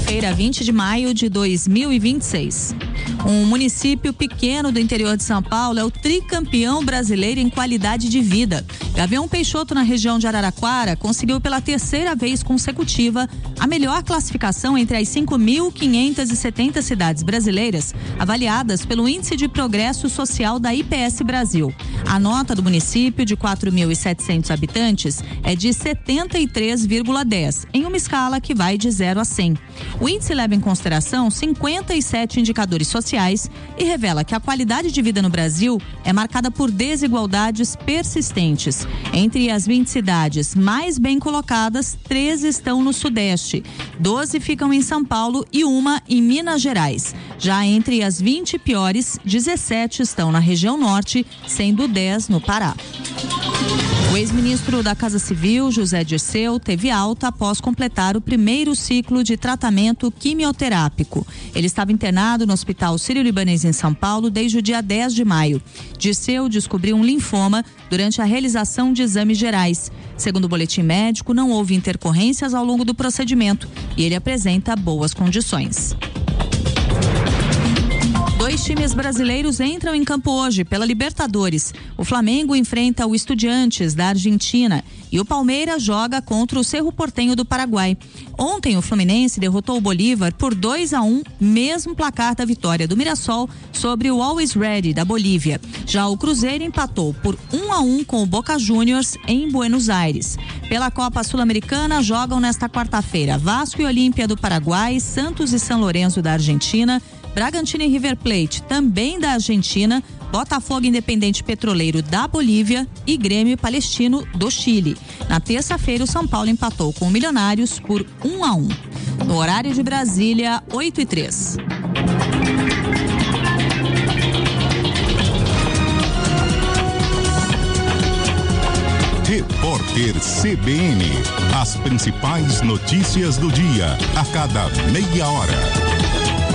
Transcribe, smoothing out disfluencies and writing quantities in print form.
quarta-feira, 20 de maio de 2026. Um município pequeno do interior de São Paulo é o tricampeão brasileiro em qualidade de vida. Gavião Peixoto, na região de Araraquara, conseguiu pela terceira vez consecutiva a melhor classificação entre as 5.570 cidades brasileiras avaliadas pelo Índice de Progresso Social da IPS Brasil. A nota do município, de 4.700 habitantes, é de 73,10, em uma escala que vai de 0 a 100. O índice leva em consideração 57 indicadores sociais e revela que a qualidade de vida no Brasil é marcada por desigualdades persistentes. Entre as 20 cidades mais bem colocadas, 13 estão no Sudeste, 12 ficam em São Paulo e uma em Minas Gerais. Já entre as 20 piores, 17 estão na região Norte, sendo 10 no Pará. O ex-ministro da Casa Civil, José Dirceu, teve alta após completar o primeiro ciclo de tratamento quimioterápico. Ele estava internado no Hospital Sírio-Libanês em São Paulo desde o dia 10 de maio. Dirceu descobriu um linfoma durante a realização de exames gerais. Segundo o boletim médico, não houve intercorrências ao longo do procedimento e ele apresenta boas condições. 2 times brasileiros entram em campo hoje pela Libertadores. O Flamengo enfrenta o Estudiantes da Argentina e o Palmeiras joga contra o Cerro Porteño do Paraguai. Ontem o Fluminense derrotou o Bolívar por 2-1, mesmo placar da vitória do Mirassol sobre o Always Ready da Bolívia. Já o Cruzeiro empatou por 1-1 com o Boca Juniors em Buenos Aires. Pela Copa Sul-Americana jogam nesta quarta-feira Vasco e Olímpia do Paraguai, Santos e São Lourenço da Argentina, Bragantino e River Plate, também da Argentina, Botafogo Independente Petroleiro da Bolívia e Grêmio Palestino do Chile. Na terça-feira, o São Paulo empatou com o Milionários por 1-1. No horário de Brasília, 8h03. Repórter CBN. As principais notícias do dia, a cada meia hora.